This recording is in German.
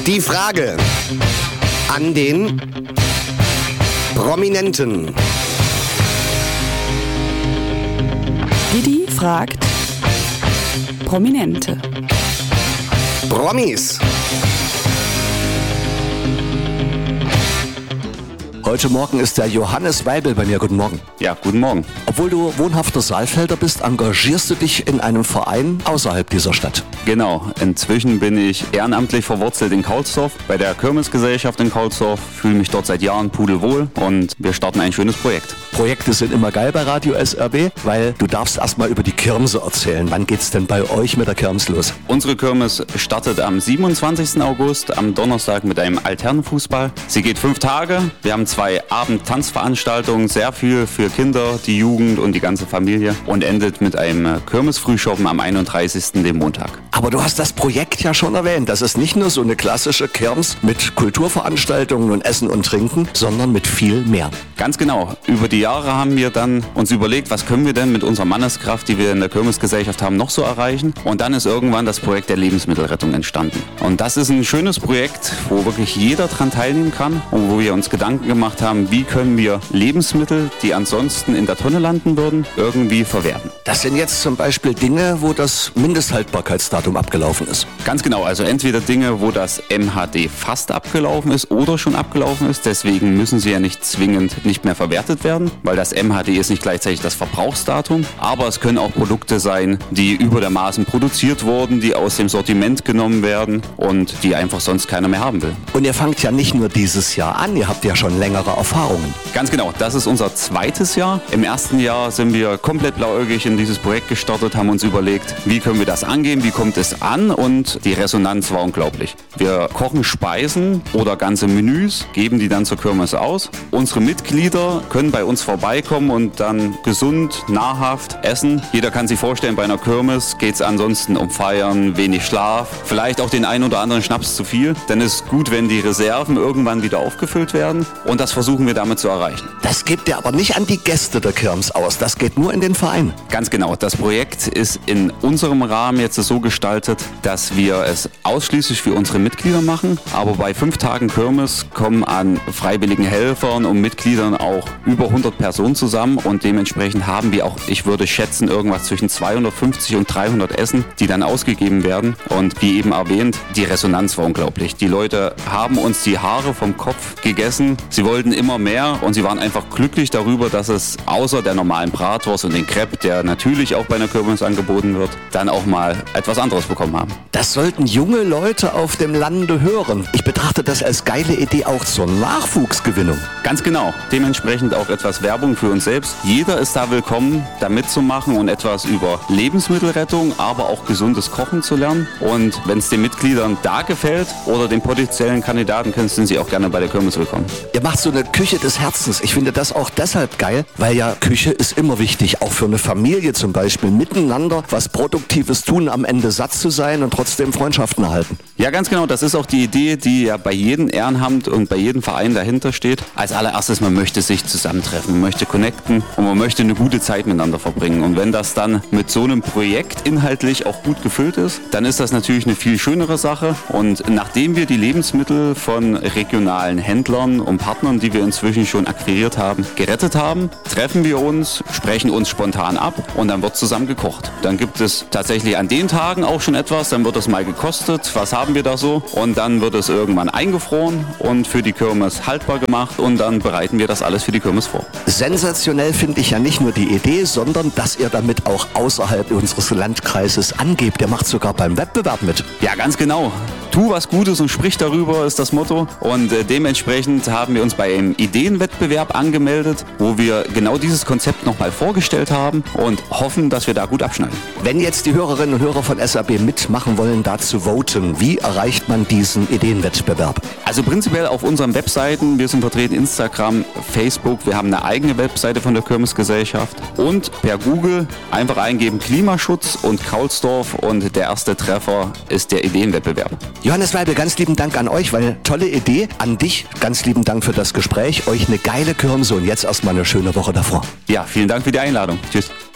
Die Frage an den Prominenten. Didi fragt Prominente. Promis. Heute Morgen ist der Johannes Weibel bei mir. Guten Morgen. Ja, guten Morgen. Obwohl du wohnhafter Saalfelder bist, engagierst du dich in einem Verein außerhalb dieser Stadt. Genau, inzwischen bin ich ehrenamtlich verwurzelt in Kaulsdorf, bei der Kirmesgesellschaft in Kaulsdorf, fühle mich dort seit Jahren pudelwohl und wir starten ein schönes Projekt. Projekte sind immer geil bei Radio SRB, weil du darfst erstmal über die Kirmse erzählen. Wann geht's denn bei euch mit der Kirmes los? Unsere Kirmes startet am 27. August, am Donnerstag mit einem Alternenfußball. Sie geht 5 Tage. Wir haben 2 Abend-Tanzveranstaltungen, sehr viel für Kinder, die Jugend und die ganze Familie und endet mit einem Kirmes-Frühschoppen am 31. dem Montag. Aber du hast das Projekt ja schon erwähnt. Das ist nicht nur so eine klassische Kirmes mit Kulturveranstaltungen und Essen und Trinken, sondern mit viel mehr. Ganz genau. Über die Jahre haben wir dann uns überlegt, was können wir denn mit unserer Manneskraft, die wir in der Kirmesgesellschaft haben, noch so erreichen. Und dann ist irgendwann das Projekt der Lebensmittelrettung entstanden. Und das ist ein schönes Projekt, wo wirklich jeder dran teilnehmen kann und wo wir uns Gedanken gemacht haben, wie können wir Lebensmittel, die ansonsten in der Tonne landen würden, irgendwie verwerten. Das sind jetzt zum Beispiel Dinge, wo das Mindesthaltbarkeitsdatum abgelaufen ist. Ganz genau, also entweder Dinge, wo das MHD fast abgelaufen ist oder schon abgelaufen ist. Deswegen müssen sie ja nicht zwingend nicht mehr verwertet werden, weil das MHD ist nicht gleichzeitig das Verbrauchsdatum. Aber es können auch Produkte sein, die über der Maßen produziert wurden, die aus dem Sortiment genommen werden und die einfach sonst keiner mehr haben will. Und ihr fangt ja nicht nur dieses Jahr an, ihr habt ja schon längere Erfahrungen. Ganz genau, das ist unser 2. Jahr. Im 1. Jahr sind wir komplett blauäugig in dieses Projekt gestartet, haben uns überlegt, wie können wir das angehen, wie kommt es an, und die Resonanz war unglaublich. Wir kochen Speisen oder ganze Menüs, geben die dann zur Kirmes aus. Unsere Mitglieder können bei uns vorbeikommen und dann gesund, nahrhaft essen. Jeder kann sich vorstellen, bei einer Kirmes geht es ansonsten um Feiern, wenig Schlaf, vielleicht auch den einen oder anderen Schnaps zu viel. Denn es ist gut, wenn die Reserven irgendwann wieder aufgefüllt werden, und das versuchen wir damit zu erreichen. Das gebt ihr aber nicht an die Gäste der Kirmes aus, das geht nur in den Verein. Ganz genau, das Projekt ist in unserem Rahmen jetzt so gestaltet, dass wir es ausschließlich für unsere Mitglieder machen, aber bei 5 Tagen Kirmes kommen an freiwilligen Helfern und Mitgliedern auch über 100 Personen zusammen, und dementsprechend haben wir auch, ich würde schätzen, irgendwas zwischen 250 und 300 Essen, die dann ausgegeben werden, und wie eben erwähnt, die Resonanz war unglaublich. Die Leute haben uns die Haare vom Kopf gegessen, sie wollten immer mehr und sie waren einfach glücklich darüber, dass es außer der normalen Bratwurst und den Crepe, der natürlich auch bei einer Kirmes angeboten wird, dann auch mal etwas anderes bekommen haben. Das sollten junge Leute auf dem Lande hören. Ich betrachte das als geile Idee auch zur Nachwuchsgewinnung. Ganz genau. Dementsprechend auch etwas Werbung für uns selbst. Jeder ist da willkommen, da mitzumachen und etwas über Lebensmittelrettung, aber auch gesundes Kochen zu lernen. Und wenn es den Mitgliedern da gefällt oder den potenziellen Kandidaten, sind sie auch gerne bei der Kirmes willkommen. Ihr macht so eine Küche des Herzens. Ich finde das auch deshalb geil, weil ja Küche ist immer wichtig, auch für eine Familie zum Beispiel. Miteinander was Produktives tun, am Ende satt zu sein und trotzdem Freundschaften erhalten. Ja, ganz genau. Das ist auch die Idee, die ja bei jedem Ehrenamt und bei jedem Verein dahinter steht. Als allererstes, man möchte sich zusammentreffen, man möchte connecten und man möchte eine gute Zeit miteinander verbringen. Und wenn das dann mit so einem Projekt inhaltlich auch gut gefüllt ist, dann ist das natürlich eine viel schönere Sache. Und nachdem wir die Lebensmittel von regionalen Händlern und Partnern, die wir inzwischen schon akquiriert haben, gerettet haben, treffen wir uns, sprechen uns spontan ab und dann wird zusammen gekocht. Dann gibt es tatsächlich an den Tagen auch schon etwas, dann wird es mal gekostet, was haben wir da so, und dann wird es irgendwann eingefroren und für die Kirmes haltbar gemacht, und dann bereiten wir das alles für die Kirmes vor. Sensationell finde ich ja nicht nur die Idee, sondern dass ihr damit auch außerhalb unseres Landkreises angebt. Ihr macht sogar beim Wettbewerb mit. Ja, ganz genau. Tu was Gutes und sprich darüber, ist das Motto. Und dementsprechend haben wir uns bei einem Ideenwettbewerb angemeldet, wo wir genau dieses Konzept nochmal vorgestellt haben und hoffen, dass wir da gut abschneiden. Wenn jetzt die Hörerinnen und Hörer von SRB mitmachen wollen, dazu voten, wie erreicht man diesen Ideenwettbewerb? Also prinzipiell auf unseren Webseiten, wir sind vertreten Instagram, Facebook, wir haben eine eigene Webseite von der Kirmesgesellschaft, und per Google einfach eingeben Klimaschutz und Kaulsdorf, und der erste Treffer ist der Ideenwettbewerb. Johannes Weibel, ganz lieben Dank an euch, weil tolle Idee. An dich, ganz lieben Dank für das Gespräch. Euch eine geile Kirmse und jetzt erstmal eine schöne Woche davor. Ja, vielen Dank für die Einladung. Tschüss.